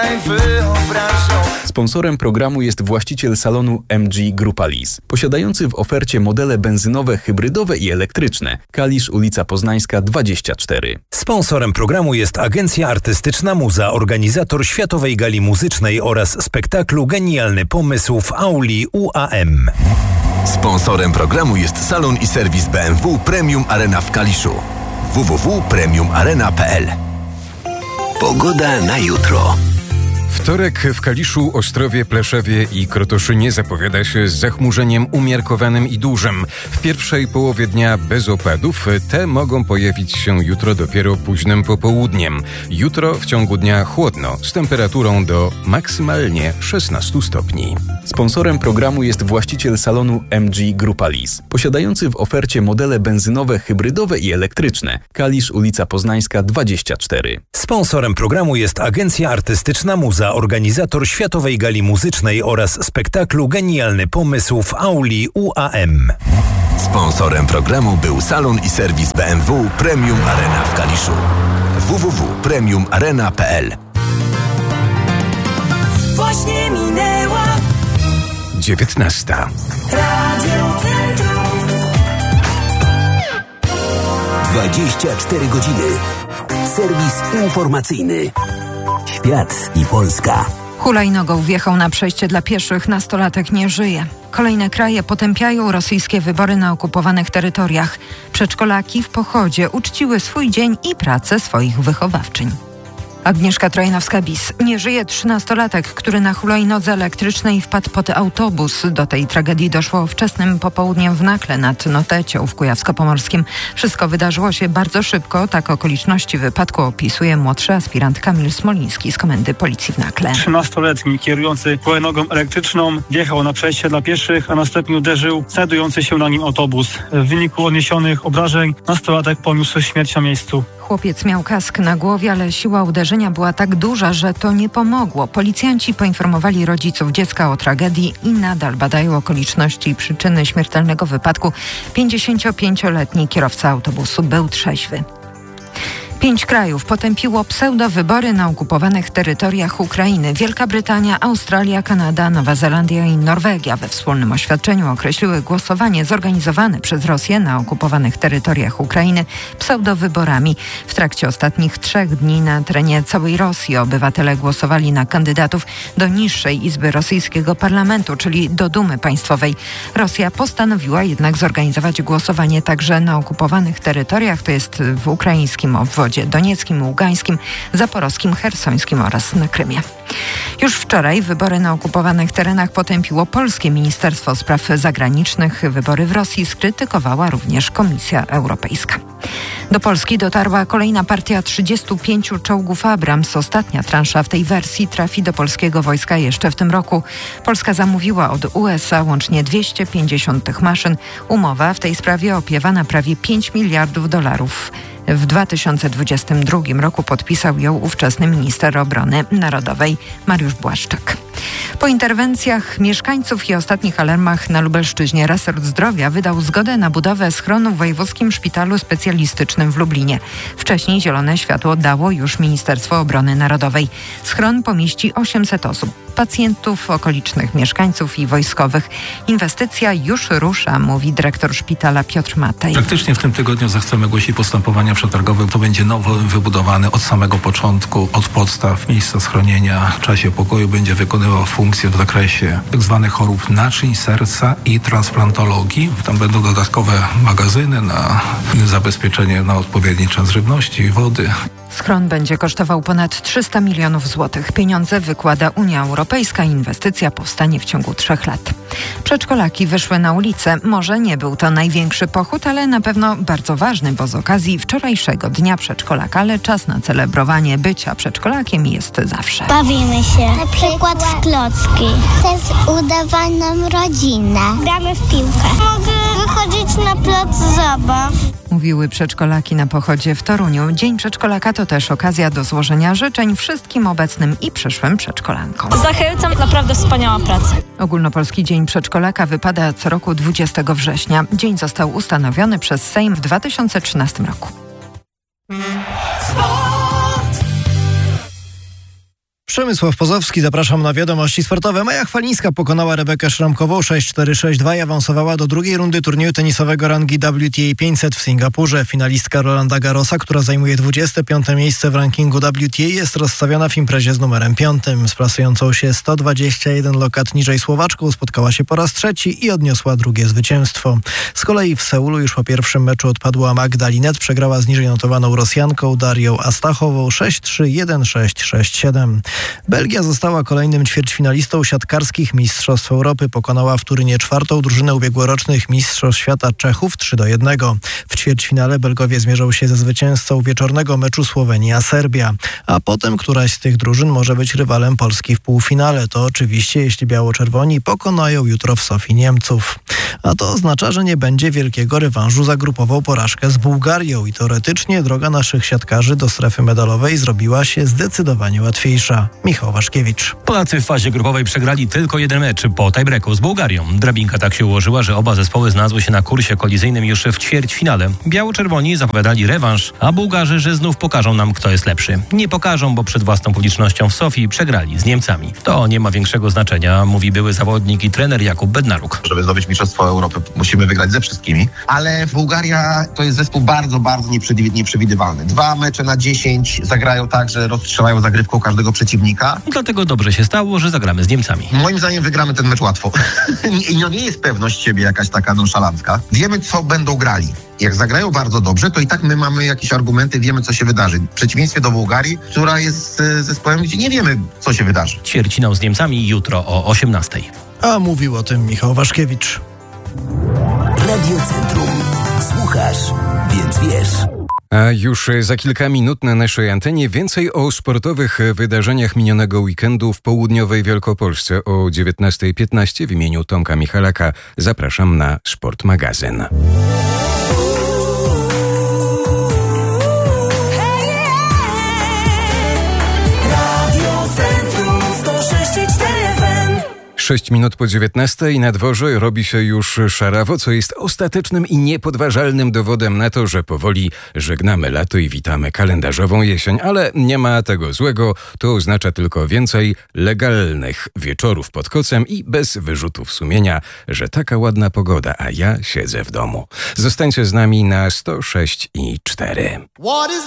własnej wyobraźnią. Sponsorem programu jest właściciel salonu MG Grupa Lease, posiadający w ofercie modele benzynowe, hybrydowe i elektryczne. Kalisz, ulica Poznańska 24. Sponsorem programu jest Agencja Artystyczna Muza, organizator Światowej Gali Muzycznej oraz spektaklu Genialny Pomysł w auli UAM. Sponsorem programu jest salon i serwis BMW Premium Arena w Kaliszu. www.premiumarena.pl. Pogoda na jutro. Wtorek w Kaliszu, Ostrowie, Pleszewie i Krotoszynie zapowiada się z zachmurzeniem umiarkowanym i dużym. W pierwszej połowie dnia bez opadów. Te mogą pojawić się jutro dopiero późnym popołudniem. Jutro w ciągu dnia chłodno, z temperaturą do maksymalnie 16 stopni. Sponsorem programu jest właściciel salonu MG Grupa Lease, posiadający w ofercie modele benzynowe, hybrydowe i elektryczne. Kalisz, ulica Poznańska 24. Sponsorem programu jest Agencja Artystyczna Muza, organizator Światowej Gali Muzycznej oraz spektaklu Genialny Pomysł w auli UAM. Sponsorem programu był salon i serwis BMW Premium Arena w Kaliszu. www.premiumarena.pl. Właśnie minęła 19. Radio Centrum. 24 godziny. Serwis informacyjny. Świat i Polska. Hulajnogą wjechał na przejście dla pieszych, nastolatek nie żyje. Kolejne kraje potępiają rosyjskie wybory na okupowanych terytoriach. Przedszkolaki w pochodzie uczciły swój dzień i pracę swoich wychowawczyń. Agnieszka Trojanowska-Bis. Nie żyje 13-latek, który na hulajnodze elektrycznej wpadł pod autobus. Do tej tragedii doszło wczesnym popołudniem w Nakle nad Notecią w Kujawsko-Pomorskim. Wszystko wydarzyło się bardzo szybko. Tak okoliczności wypadku opisuje młodszy aspirant Kamil Smoliński z Komendy Policji w Nakle. 13-letni kierujący hulajnogą elektryczną wjechał na przejście dla pieszych, a następnie uderzył znajdujący się na nim autobus. W wyniku odniesionych obrażeń nastolatek poniósł śmierć na miejscu. Chłopiec miał kask na głowie, ale siła uderzenia była tak duża, że to nie pomogło. Policjanci poinformowali rodziców dziecka o tragedii i nadal badają okoliczności i przyczyny śmiertelnego wypadku. 55-letni kierowca autobusu był trzeźwy. 5 krajów potępiło pseudowybory na okupowanych terytoriach Ukrainy. Wielka Brytania, Australia, Kanada, Nowa Zelandia i Norwegia we wspólnym oświadczeniu określiły głosowanie zorganizowane przez Rosję na okupowanych terytoriach Ukrainy pseudowyborami. W trakcie ostatnich 3 dni na terenie całej Rosji obywatele głosowali na kandydatów do niższej izby rosyjskiego parlamentu, czyli do Dumy Państwowej. Rosja postanowiła jednak zorganizować głosowanie także na okupowanych terytoriach, to jest w ukraińskim obwodzie donieckim, ługańskim, zaporowskim, chersońskim oraz na Krymie. Już wczoraj wybory na okupowanych terenach potępiło polskie Ministerstwo Spraw Zagranicznych. Wybory w Rosji skrytykowała również Komisja Europejska. Do Polski dotarła kolejna partia 35 czołgów Abrams. Ostatnia transza w tej wersji trafi do polskiego wojska jeszcze w tym roku. Polska zamówiła od USA łącznie 250 tych maszyn. Umowa w tej sprawie opiewa na prawie $5 miliardów. W 2022 roku podpisał ją ówczesny minister obrony narodowej Mariusz Błaszczak. Po interwencjach mieszkańców i ostatnich alarmach na Lubelszczyźnie resort zdrowia wydał zgodę na budowę schronu w Wojewódzkim Szpitalu Specjalistycznym w Lublinie. Wcześniej zielone światło dało już Ministerstwo Obrony Narodowej. Schron pomieści 800 osób, pacjentów, okolicznych mieszkańców i wojskowych. Inwestycja już rusza, mówi dyrektor szpitala Piotr Matej. Praktycznie w tym tygodniu zechcemy ogłosić postępowania przetargowe. To będzie nowo wybudowany od samego początku, od podstaw, miejsca schronienia w czasie pokoju będzie wykonywał funkcje w zakresie tzw. chorób naczyń, serca i transplantologii. Tam będą dodatkowe magazyny na zabezpieczenie na odpowiedni czas żywności i wody. Schron będzie kosztował ponad 300 milionów złotych. Pieniądze wykłada Unia Europejska. Inwestycja powstanie w ciągu 3 lat. Przedszkolaki wyszły na ulicę. Może nie był to największy pochód, ale na pewno bardzo ważny, bo z okazji wczorajszego Dnia Przedszkolaka, ale czas na celebrowanie bycia przedszkolakiem jest zawsze. Bawimy się. Na przykład w klocki. Też udawaj nam rodzinę. Gramy w piłkę. Mogę wychodzić na plac zabaw. Mówiły przedszkolaki na pochodzie w Toruniu. Dzień Przedszkolaka to też okazja do złożenia życzeń wszystkim obecnym i przyszłym przedszkolankom. Zachęcam, naprawdę wspaniała praca. Ogólnopolski Dzień Przedszkolaka wypada co roku 20 września. Dzień został ustanowiony przez Sejm w 2013 roku. Przemysław Pozowski, zapraszam na wiadomości sportowe. Maja Chwalińska pokonała Rebekę Szramkową 6-4-6-2 i awansowała do drugiej rundy turnieju tenisowego rangi WTA 500 w Singapurze. Finalistka Rolanda Garrosa, która zajmuje 25. miejsce w rankingu WTA, jest rozstawiona w imprezie z numerem 5. Z plasującą się 121 lokat niżej Słowaczką spotkała się po raz trzeci i odniosła drugie zwycięstwo. Z kolei w Seulu już po pierwszym meczu odpadła Magda Linette, przegrała z niżej notowaną Rosjanką Darią Astachową 6-3, 1-6, 6-7. Belgia została kolejnym ćwierćfinalistą siatkarskich Mistrzostw Europy. Pokonała w Turynie czwartą drużynę ubiegłorocznych Mistrzostw Świata Czechów 3-1. W ćwierćfinale Belgowie zmierzą się ze zwycięzcą wieczornego meczu Słowenia-Serbia. A potem któraś z tych drużyn może być rywalem Polski w półfinale. To oczywiście jeśli biało-czerwoni pokonają jutro w Sofii Niemców. A to oznacza, że nie będzie wielkiego rewanżu za grupową porażkę z Bułgarią i teoretycznie droga naszych siatkarzy do strefy medalowej zrobiła się zdecydowanie łatwiejsza. Michał Waszkiewicz. Polacy w fazie grupowej przegrali tylko jeden mecz po tiebreaku z Bułgarią. Drabinka tak się ułożyła, że oba zespoły znalazły się na kursie kolizyjnym już w ćwierćfinale. Biało-czerwoni zapowiadali rewanż, a Bułgarzy, że znów pokażą nam, kto jest lepszy. Nie pokażą, bo przed własną publicznością w Sofii przegrali z Niemcami. To nie ma większego znaczenia, mówi były zawodnik i trener Jakub Bednaruk. Żeby zdobyć Mistrzostwo Europy, musimy wygrać ze wszystkimi, ale Bułgaria to jest zespół bardzo, bardzo nieprzewidywalny. 2 mecze na 10 zagrają tak, że rozstrzelają zagrywką każdego przeciwnika. Dlatego dobrze się stało, że zagramy z Niemcami. Moim zdaniem wygramy ten mecz łatwo. I nie jest pewność siebie jakaś taka nonszalancka. Wiemy, co będą grali. Jak zagrają bardzo dobrze, to i tak my mamy jakieś argumenty, wiemy, co się wydarzy. W przeciwieństwie do Bułgarii, która jest zespołem, gdzie nie wiemy, co się wydarzy. Ćwierćfinał z Niemcami jutro o 18:00. A mówił o tym Michał Waszkiewicz. Radio Centrum. Słuchasz, więc wiesz. A już za kilka minut na naszej antenie więcej o sportowych wydarzeniach minionego weekendu w południowej Wielkopolsce. O 19:15 w imieniu Tomka Michalaka zapraszam na Sport Magazyn. Radio Centrum 106,4 FM. 6 minut po 19:00 na dworze robi się już szarawo, co jest ostatecznym i niepodważalnym dowodem na to, że powoli żegnamy lato i witamy kalendarzową jesień, ale nie ma tego złego, to oznacza tylko więcej legalnych wieczorów pod kocem i bez wyrzutów sumienia, że taka ładna pogoda, a ja siedzę w domu. Zostańcie z nami na 106,4.